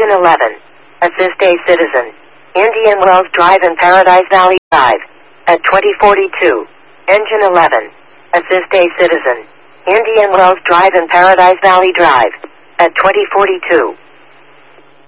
Engine 11. Assist a citizen. Indian Wells Drive and Paradise Valley Drive. At 2042. Engine 11. Assist a citizen. Indian Wells Drive and Paradise Valley Drive. At 2042.